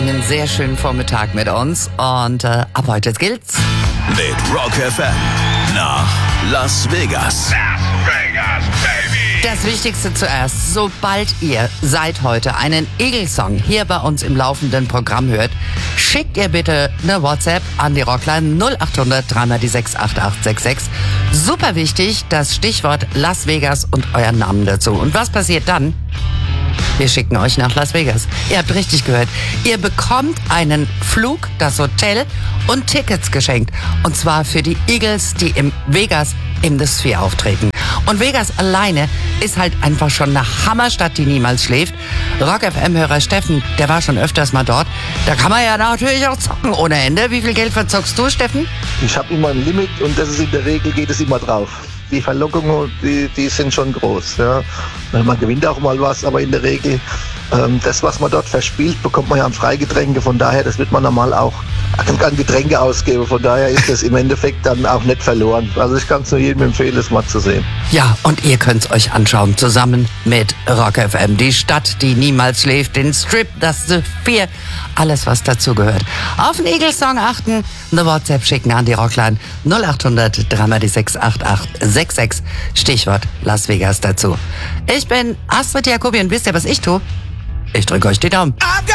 einen sehr schönen Vormittag mit uns und ab heute gilt's. Mit Rock FM nach Las Vegas. Las Vegas, baby! Das Wichtigste zuerst, sobald ihr seit heute einen Eagle-Song hier bei uns im laufenden Programm hört, schickt ihr bitte eine WhatsApp an die Rockline 0800 3 die 68866. Super wichtig, das Stichwort Las Vegas und euren Namen dazu. Und was passiert dann? Wir schicken euch nach Las Vegas. Ihr habt richtig gehört. Ihr bekommt einen Flug, das Hotel und Tickets geschenkt. Und zwar für die Eagles, die im Vegas im The Sphere auftreten. Und Vegas alleine ist halt einfach schon eine Hammerstadt, die niemals schläft. Rock-FM-Hörer Steffen, der war schon öfters mal dort. Da kann man ja natürlich auch zocken ohne Ende. Wie viel Geld verzockst du, Steffen? Ich habe immer ein Limit und das ist in der Regel, geht es immer drauf. Die Verlockungen, die sind schon groß. Ja. Man gewinnt auch mal was, aber in der Regel, das, was man dort verspielt, bekommt man ja an Freigetränke. Von daher, das wird man normal auch an Getränke ausgeben. Von daher ist das im Endeffekt dann auch nicht verloren. Also ich kann es nur jedem empfehlen, es mal zu sehen. Ja, und ihr könnt es euch anschauen, zusammen mit Rock FM. Die Stadt, die niemals schläft, den Strip, das The Sphere, alles, was dazu gehört. Auf den Eagle-Song achten, eine WhatsApp schicken an die Rockline 0800 3 die 68866, Stichwort Las Vegas dazu. Ich bin Astrid Jacobi und wisst ihr, was ich tue? Ich drücke euch die Daumen.